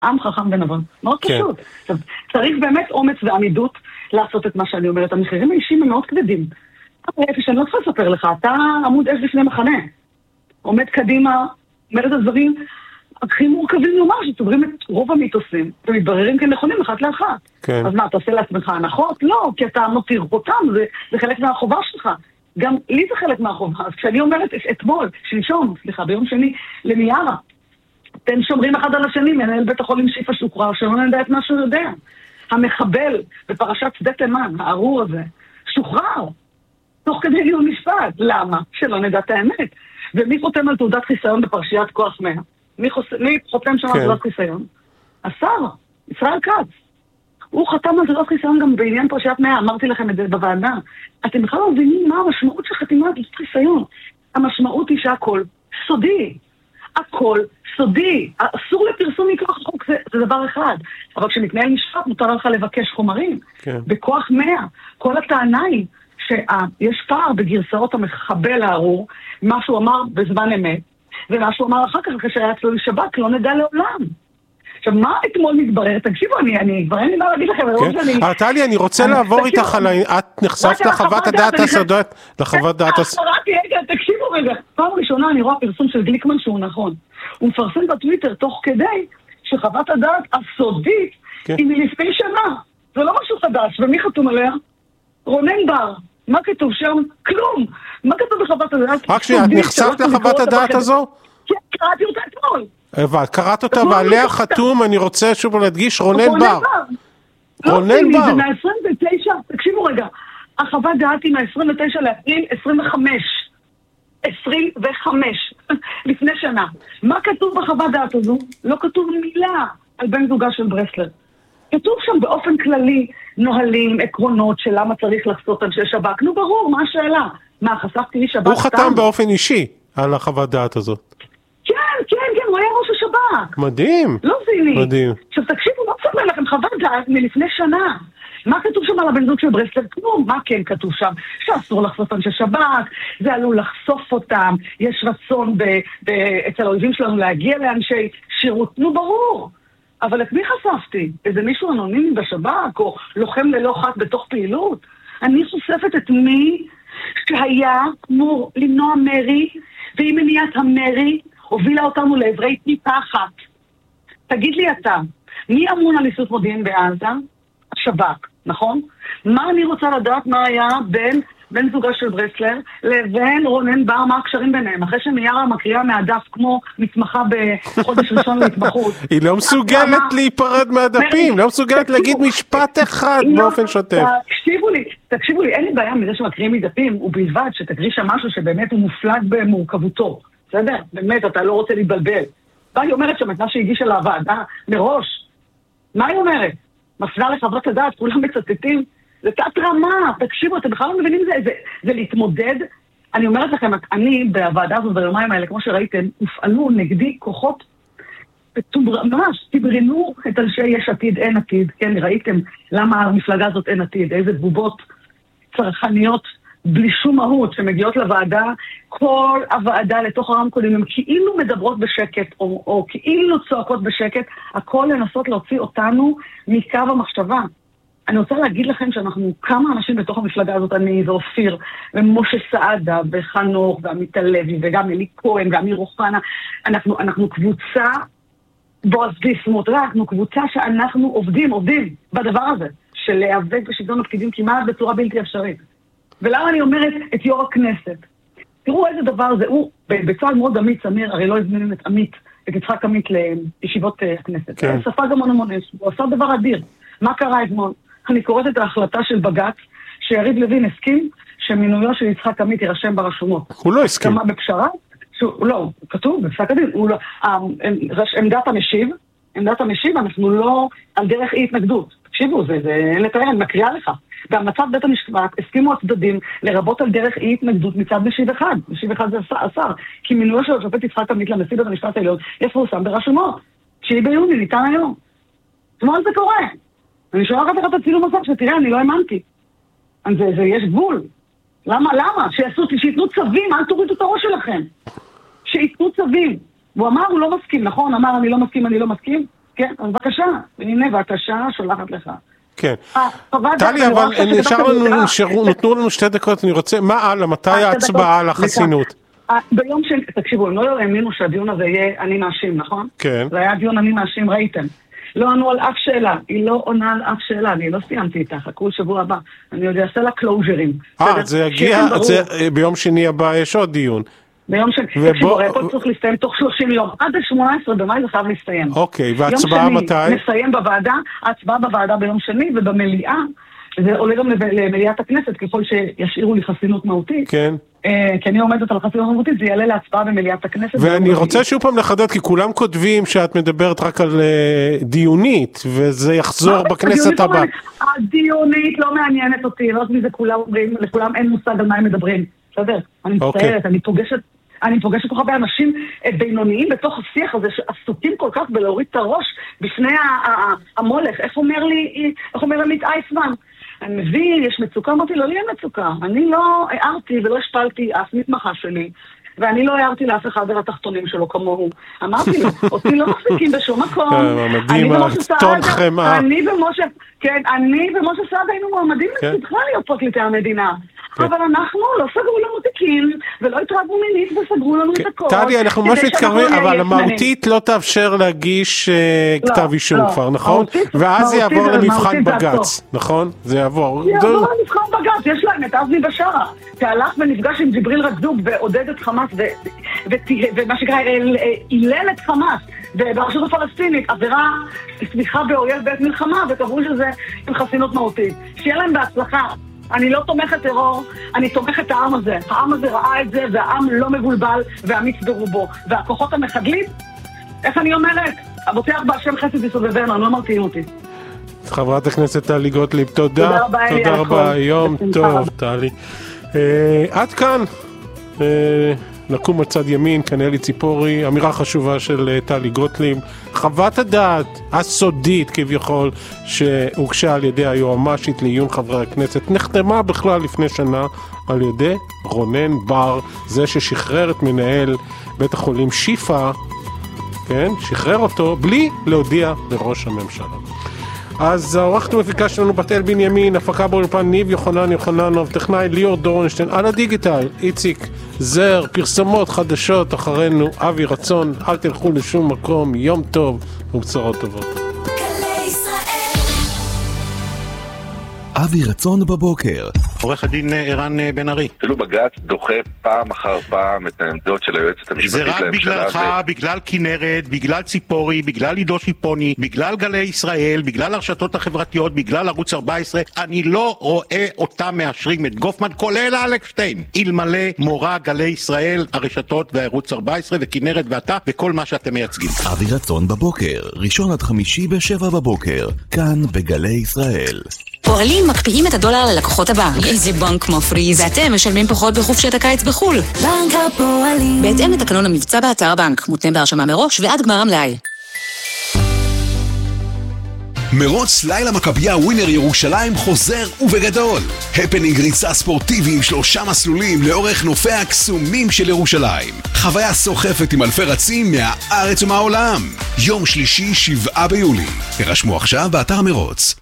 עם חכם ונבון. מאוד פשוט. עכשיו, צריך באמת אומץ ועמידות לעשות את מה שאני אומרת. המחירים האישיים הם מאוד כבדים. איפה שאני לא צריכה לספר לך, אתה עמוד אש לפני מחנה. עומד קדימה, אומר את הדברים הכי מורכבים לומר, שצוברים את רוב המיתוסים, ומתבררים כנכונים אחת לאחת. כן. אז מה, אתה עושה לעצמך הנחות? לא, כי אתה מותיר אותם, זה חלק מהחובה שלך. גם לי זה חלק מהחובה. אז כשאני אומרת אתמול, ביום שני, למיארה, אתם שומרים אחד על השני, מנהל בית החולים שיפה שוחרר, שלא נדע את מה שהוא יודע. המחבל בפרשת שדה תימן, הארור הזה, שוחרר, תוך כדי דיון משפט. למה? שלא נדע את האמת. ומי חותם על תעודת חיסיון בפרשיית כוח 100? מי חותם שם על תעודת חיסיון? השר, ישראל כץ. הוא חתם על תעודת חיסיון גם בעניין פרשיית 100, אמרתי לכם את זה בוועדה. אתם בכלל לא מבינים מה המשמעות של חתימה על תעודת חיסיון. המשמעות היא שהכל סודי. הכל סודי. אסור לפרסום מכוח החוק, זה דבר אחד. אבל כשמתנהל משפט מותר לך לבקש חומרים. כן. בכוח 100, כל הטענה היא שיש פער בגרסאות המחבל הארור, מה שהוא אמר בזמן אמת, ומה שהוא אמר אחר כך, כשהיה אצלו לשב"כ, לא נדע לעולם. עכשיו, מה אתמול מתברר? תקשיבו, אני כבר אין לי מה להגיד לכם. טלי, אני רוצה לעבור איתך על... את נחשפת לחוות הדעת הסודות, לחוות דעת הסודות. תקשיבו רגע, פעם ראשונה אני רואה פרסום של גליקמן שהוא נכון. הוא מפרסם בטוויטר תוך כדי שחוות הדעת הסודית היא מלפני שנה. זה לא משהו חדש, ומי חתום עליה? רונן בר. מה כתוב שם? כלום. מה כתוב בחוות הדעת? רק שנייה, את נחשפת לחוות הדעת הזו? כן, קראתי אותה אתמול. קראת אותה ועליה חתום, אני רוצה שוב להדגיש, רונן בר. רונן בר. זה מה-29, תקשיבו רגע, החוות דעת היא מה-29 לאפריל 25, לפני שנה. מה כתוב בחוות דעת הזו? לא כתוב מילה על בן זוגה של ברסלר. כתוב שם באופן כללי נוהלים, עקרונות של למה צריך לחסות אנשי שב"כ. נו ברור, מה השאלה? מה, חשפתי לי שב"כ? הוא חתם באופן אישי על החוות דעת הזאת. כן, הוא היה ראש השב"כ. מדהים. לא זיני. מדהים. עכשיו תקשיבו, מה מספר לכם חוות דעת מלפני שנה? מה כתוב שם על הבן זוג של ברסלר? כלום. מה כן כתוב שם? שאסור לחשוף אנשי שב"כ, זה עלול לחשוף אותם, יש רצון אצל האויבים שלנו להגיע לאנשי שירות. נו ברור. אבל את מי חשפתי? איזה מישהו אנונימי בשב"כ, או לוחם ללא חת בתוך פעילות? אני חושפת את מי שהיה אמור למנוע מרי, והיא מניעת המרי הובילה אותנו לעברי טיפה אחת. תגיד לי אתה, מי אמון על איסוף מודיעין בעזה? השב"כ, נכון? מה אני רוצה לדעת מה היה בין בן זוגה של ברסלר לבין רונן בר, מה הקשרים ביניהם? אחרי שמיארה מקריאה מהדף כמו מתמחה בחודש ראשון להתמחות. היא לא מסוגלת להיפרד מהדפים, לא מסוגלת להגיד משפט אחד באופן שוטף. תקשיבו לי, אין לי בעיה מזה שמקריאים מדפים, ובלבד שתקריא שם משהו שבאמת הוא מופלג במורכבותו. בסדר? באמת, אתה לא רוצה להתבלבל. היא אומרת שם את מה שהגישה לוועדה מראש. מה היא אומרת? מפנה לחוות הדעת, כולם מצטטים. זה תת רמה, תקשיבו, אתם בכלל לא מבינים זה להתמודד. אני אומרת לכם, אני בוועדה הזאת ביומיים האלה, כמו שראיתם, הופעלו נגדי כוחות, ממש, תברנו את אנשי יש עתיד, אין עתיד, כן, ראיתם למה המפלגה הזאת אין עתיד, איזה תגובות צרכניות בלי שום מהות שמגיעות לוועדה, כל הוועדה לתוך הרמקולים, הם כאילו מדברות בשקט, או כאילו צועקות בשקט, הכל לנסות להוציא אותנו מקו המחשבה. אני רוצה להגיד לכם שאנחנו כמה אנשים בתוך המפלגה הזאת, אני ואופיר, ומשה סעדה, וחנוך, ועמית הלוי, וגם אלי כהן, ועמיר אוחנה, אנחנו קבוצה, בועז ביסמוט, אנחנו קבוצה שאנחנו עובדים בדבר הזה, של להיאבק בשלטון הפקידים כמעט בצורה בלתי אפשרית. ולמה אני אומרת את יו"ר הכנסת? תראו איזה דבר זה, הוא בצד מאוד עמית, אמיר, הרי לא הזמינים את עמית, את יצחק עמית לישיבות הכנסת. כן. ספג המון, הוא עשה דבר אדיר. מה קרה אתמול? אני קוראת את ההחלטה של בג"ץ, שיריב לוין הסכים שמינויו של יצחק עמית יירשם ברשומות. הוא לא הסכים. כמה בפשרה? לא, כתוב בפסק הדין. עמדת המשיב, אנחנו לא על דרך אי התנגדות. תקשיבו, זה אין לתאר, אני מקריאה לך. בהמלצת בית המשפט הסכימו הצדדים לרבות על דרך אי התנגדות מצד משיב אחד. משיב אחד זה השר. כי מינויו של השופט יצחק עמית לנשיא בית המשפט העליון יפורסם ברשומות. 9 ביוני, ניתן היום. אתמול זה קורה. אני שואלת לך את הצילום הזה, שתראה, אני לא האמנתי. יש גבול. למה? שיתנו צווים, אל תורידו את הראש שלכם. שיתנו צווים. והוא אמר, הוא לא מסכים, נכון? אמר, אני לא מסכים. כן, אז בבקשה, הנה, בבקשה, שולחת לך. כן. טלי, אבל נתנו לנו 2 דקות, אני רוצה, מה הלאה, מתי ההצבעה על החסינות? ביום שני, תקשיבו, הם לא האמינו שהדיון הזה יהיה אני מאשים, נכון? כן. זה היה דיון אני מאשים, ראיתם. לא ענו על אף שאלה, היא לא עונה על אף שאלה, אני לא סיימתי איתה, חכו שבוע הבא, אני עוד אעשה לה קלוז'רים. זה יגיע, ביום שני הבא יש עוד דיון. ביום שני, תקשיבו, הכל צריך להסתיים תוך 30 יום, עד 18 במאי זה חייב להסתיים. אוקיי, והצבעה מתי? יום שני נסיים בוועדה, ההצבעה בוועדה ביום שני, ובמליאה, זה עולה גם למליאת הכנסת, ככל שישאירו לי חסינות מהותית. כן. כי אני עומדת על חסינות מהותית, זה יעלה להצבעה במליאת הכנסת. ואני רוצה שוב פעם לחדד, כי כולם כותבים שאת מדברת רק על דיונית, וזה יחזור בכנסת הבאה. הדיונית לא מעניינת אותי, לא מזה כולם אומרים, לכולם אין מושג על מה הם מדברים. בסדר? אני מצטערת, אני פוגשת כל כך הרבה אנשים בינוניים בתוך השיח הזה, שעסוקים כל כך בלהוריד את הראש בפני המולך. איך אומר עמית אייסמן? אני מבין, יש מצוקה, אמרתי, לא יהיה מצוקה. אני לא הערתי ולא השפלתי אף מתמחה שלי, ואני לא הערתי לאף אחד על התחתונים שלו כמוהו. אמרתי לו, אותי לא מחזיקים בשום מקום. מדהים, טון חמאה. אני ומשה סעדה היינו מועמדים לצדך להיות פרקליטי המדינה. אבל אנחנו לא סגרו לנו תיקים, ולא התרבנו מינית וסגרו לנו את הכל. טלי, אנחנו ממש מתקרבים, אבל המהותית לא תאפשר להגיש כתב אישום כבר, נכון? ואז זה יעבור למבחן בגץ, נכון? זה יעבור. יעבור למבחן בגץ, יש להם את עזמי בשארה, שהלך ונפגש עם ג'יבריל רג'וב ועודד את חמאס, ומה שקרה, אילל את חמאס, ברשות הפלסטינית, עבירה סמיכה באויב בעת מלחמה, וקבעו שזה עם חסינות מהותית. שיהיה להם בהצלחה. אני לא תומכת טרור, אני תומכת העם הזה. העם הזה ראה את זה, והעם לא מבולבל, ואמיץ ברובו. והכוחות המחדלים, איך אני אומרת? אבותיך בהשם חסד יסובבנו, אני לא מרתיעים אותי. חברת הכנסת טלי גוטליב, תודה. תודה רבה, יום טוב, טלי. עד כאן, נקום מצד ימין, כנאלי ציפורי, אמירה חשובה של טלי גוטליב, חוות הדעת הסודית כביכול שהוגשה על ידי היועמ"שית לעיון חברי הכנסת, נחתמה בכלל לפני שנה על ידי רונן בר, זה ששחרר את מנהל בית החולים שיפה, כן, שחרר אותו בלי להודיע לראש הממשלה. אז העורכת המפיקה שלנו בתאל בנימין, הפקה באולפן ניב יוחננוב, טכנאי ליאור דורנשטיין, על הדיגיטל איציק זר, פרסומות חדשות אחרינו, אבי רצון, אל תלכו לשום מקום, יום טוב ובשורות טובות. אבי רצון בבוקר. עורך הדין ערן בן ארי. אפילו בג"ץ דוחה פעם אחר פעם את העמדות של היועצת המשפטית לממשלה. זה רק בגללך, בגלל כנרת, בגלל ציפורי, בגלל עידו שיפוני, בגלל גלי ישראל, בגלל הרשתות החברתיות, בגלל ערוץ 14. אני לא רואה אותם מאשרים את גופמן, כולל אלכשטיין. אלמלא מורה גלי ישראל, הרשתות והערוץ 14 וכנרת ואתה וכל מה שאתם מייצגים. אבי רצון בבוקר, ראשון עד חמישי ב7 בבוקר, כאן בגלי ישראל. פועלים מקפיאים את הדולר ללקוחות הבנק. איזה בנק מפריז. ואתם משלמים פחות בחופשת הקיץ בחול. בנק הפועלים. בהתאם לתקנון המבצע באתר הבנק. מותנה בהרשמה מראש ועד גמר המלאי. מרוץ לילה מכבייה ווינר ירושלים חוזר ובגדול. הפנינג ריצה ספורטיבי עם 3 מסלולים לאורך נופי הקסומים של ירושלים. חוויה סוחפת עם אלפי רצים מהארץ ומהעולם. יום שלישי 7 ביולי. הרשמו עכשיו באתר מרוץ.